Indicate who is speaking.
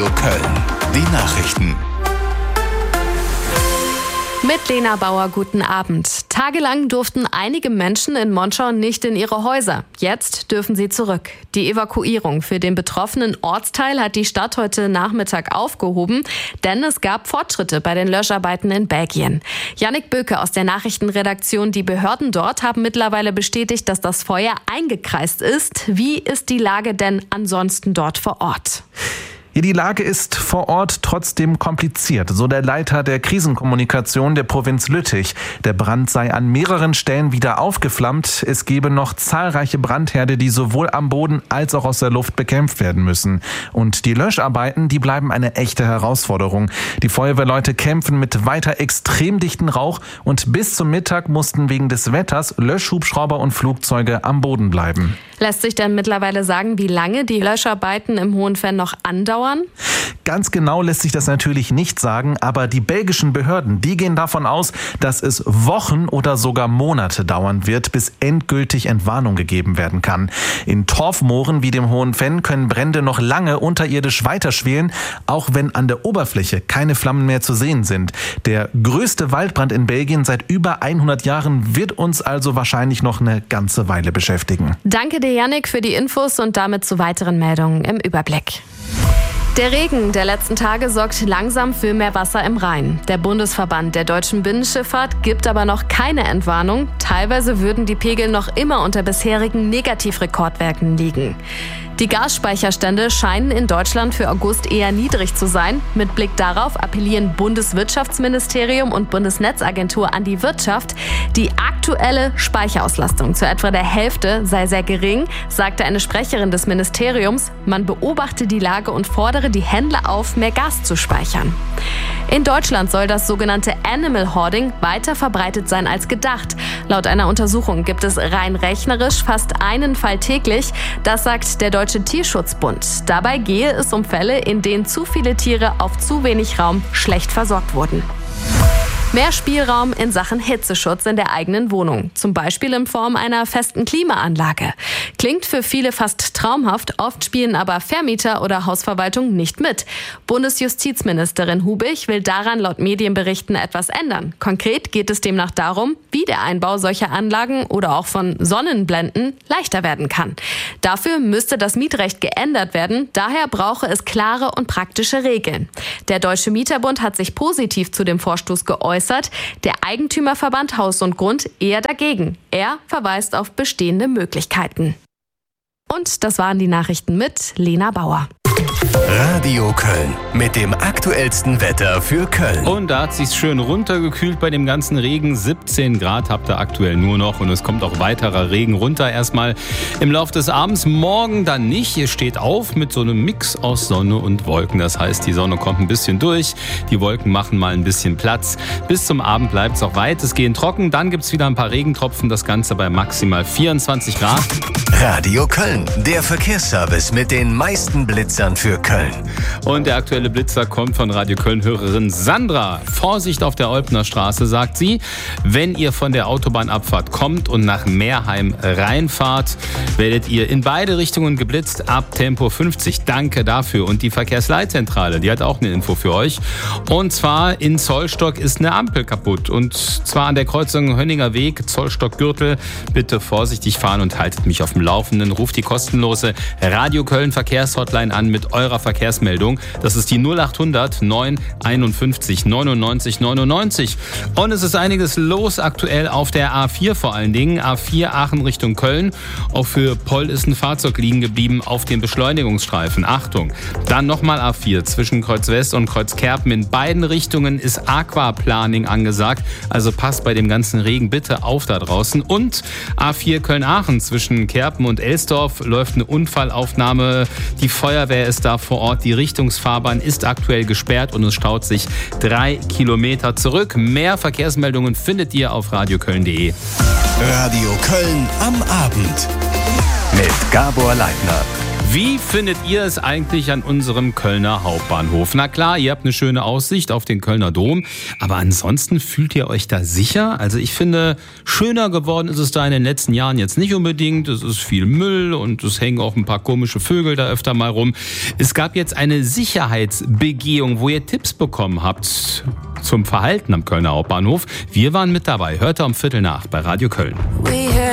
Speaker 1: Köln. Die Nachrichten.
Speaker 2: Mit Lena Bauer, guten Abend. Tagelang durften einige Menschen in Monschau nicht in ihre Häuser. Jetzt dürfen sie zurück. Die Evakuierung für den betroffenen Ortsteil hat die Stadt heute Nachmittag aufgehoben, denn es gab Fortschritte bei den Löscharbeiten in Belgien. Jannik Böke aus der Nachrichtenredaktion. Die Behörden dort haben mittlerweile bestätigt, dass das Feuer eingekreist ist. Wie ist die Lage denn ansonsten dort vor Ort?
Speaker 3: Ja, die Lage ist vor Ort trotzdem kompliziert, so der Leiter der Krisenkommunikation der Provinz Lüttich. Der Brand sei an mehreren Stellen wieder aufgeflammt. Es gebe noch zahlreiche Brandherde, die sowohl am Boden als auch aus der Luft bekämpft werden müssen. Und die Löscharbeiten, die bleiben eine echte Herausforderung. Die Feuerwehrleute kämpfen mit weiter extrem dichten Rauch und bis zum Mittag mussten wegen des Wetters Löschhubschrauber und Flugzeuge am Boden bleiben.
Speaker 2: Lässt sich denn mittlerweile sagen, wie lange die Löscharbeiten im Hohenvenn noch andauern?
Speaker 3: Ganz genau lässt sich das natürlich nicht sagen, aber die belgischen Behörden, die gehen davon aus, dass es Wochen oder sogar Monate dauern wird, bis endgültig Entwarnung gegeben werden kann. In Torfmooren wie dem Hohenvenn können Brände noch lange unterirdisch weiterschwelen, auch wenn an der Oberfläche keine Flammen mehr zu sehen sind. Der größte Waldbrand in Belgien seit über 100 Jahren wird uns also wahrscheinlich noch eine ganze Weile beschäftigen.
Speaker 2: Danke dir, Jannik, für die Infos und damit zu weiteren Meldungen im Überblick. Der Regen der letzten Tage sorgt langsam für mehr Wasser im Rhein. Der Bundesverband der deutschen Binnenschifffahrt gibt aber noch keine Entwarnung. Teilweise würden die Pegel noch immer unter bisherigen Negativrekordwerten liegen. Die Gasspeicherstände scheinen in Deutschland für August eher niedrig zu sein. Mit Blick darauf appellieren Bundeswirtschaftsministerium und Bundesnetzagentur an die Wirtschaft. Die aktuelle Speicherauslastung zu etwa der Hälfte sei sehr gering, sagte eine Sprecherin des Ministeriums. Man beobachte die Lage und fordere die Händler auf, mehr Gas zu speichern. In Deutschland soll das sogenannte Animal Hoarding weiter verbreitet sein als gedacht. Laut einer Untersuchung gibt es rein rechnerisch fast einen Fall täglich. Das sagt der Deutsche Tierschutzbund. Dabei gehe es um Fälle, in denen zu viele Tiere auf zu wenig Raum schlecht versorgt wurden. Mehr Spielraum in Sachen Hitzeschutz in der eigenen Wohnung, zum Beispiel in Form einer festen Klimaanlage. Klingt für viele fast traumhaft, oft spielen aber Vermieter oder Hausverwaltung nicht mit. Bundesjustizministerin Hubich will daran laut Medienberichten etwas ändern. Konkret geht es demnach darum, wie der Einbau solcher Anlagen oder auch von Sonnenblenden leichter werden kann. Dafür müsste das Mietrecht geändert werden, daher brauche es klare und praktische Regeln. Der Deutsche Mieterbund hat sich positiv zu dem Vorstoß geäußert. Der Eigentümerverband Haus und Grund eher dagegen. Er verweist auf bestehende Möglichkeiten. Und das waren die Nachrichten mit Lena Bauer.
Speaker 1: Radio Köln mit dem aktuellsten Wetter für Köln.
Speaker 4: Und da hat sich's schön runtergekühlt bei dem ganzen Regen. 17 Grad habt ihr aktuell nur noch und es kommt auch weiterer Regen runter erstmal im Laufe des Abends. Morgen dann nicht. Ihr steht auf mit so einem Mix aus Sonne und Wolken. Das heißt, die Sonne kommt ein bisschen durch, die Wolken machen mal ein bisschen Platz. Bis zum Abend bleibt's auch weitestgehend trocken. Dann gibt's wieder ein paar Regentropfen. Das Ganze bei maximal 24 Grad.
Speaker 1: Radio Köln, der Verkehrsservice mit den meisten Blitzern für Köln.
Speaker 4: Und der aktuelle Blitzer kommt von Radio Köln-Hörerin Sandra. Vorsicht auf der Olpener Straße, sagt sie. Wenn ihr von der Autobahnabfahrt kommt und nach Meerheim reinfahrt, werdet ihr in beide Richtungen geblitzt ab Tempo 50. Danke dafür. Und die Verkehrsleitzentrale, die hat auch eine Info für euch. Und zwar in Zollstock ist eine Ampel kaputt. Und zwar an der Kreuzung Hönninger Weg, Zollstock-Gürtel. Bitte vorsichtig fahren und haltet mich auf dem Laufenden. Ruft die kostenlose Radio Köln Verkehrshotline an mit eurer Verkehrsmeldung. Das ist die 0800 951 99 99. Und es ist einiges los aktuell auf der A4 vor allen Dingen. A4 Aachen Richtung Köln. Auch für Poll ist ein Fahrzeug liegen geblieben auf dem Beschleunigungsstreifen. Achtung. Dann nochmal A4 zwischen Kreuz West und Kreuz Kerpen. In beiden Richtungen ist Aquaplaning angesagt. Also passt bei dem ganzen Regen bitte auf da draußen. Und A4 Köln-Aachen zwischen Kerpen und Elsdorf läuft eine Unfallaufnahme. Die Feuerwehr ist da vor Ort. Die Richtungsfahrbahn ist aktuell gesperrt und es staut sich 3 Kilometer zurück. Mehr Verkehrsmeldungen findet ihr auf radioköln.de.
Speaker 1: Radio Köln am Abend mit Gabor Leitner.
Speaker 4: Wie findet ihr es eigentlich an unserem Kölner Hauptbahnhof? Na klar, ihr habt eine schöne Aussicht auf den Kölner Dom, aber ansonsten fühlt ihr euch da sicher? Also ich finde, schöner geworden ist es da in den letzten Jahren jetzt nicht unbedingt. Es ist viel Müll und es hängen auch ein paar komische Vögel da öfter mal rum. Es gab jetzt eine Sicherheitsbegehung, wo ihr Tipps bekommen habt zum Verhalten am Kölner Hauptbahnhof. Wir waren mit dabei. Hört um 7:15 bei Radio Köln.